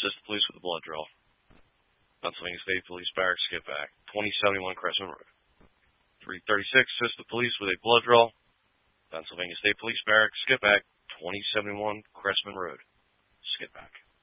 assist the police with a blood draw. Pennsylvania State Police Barracks, skip back. 2071 Cressman Road. 336, assist the police with a blood draw. Pennsylvania State Police Barracks, skip back. 2071 Cressman Road, skip back.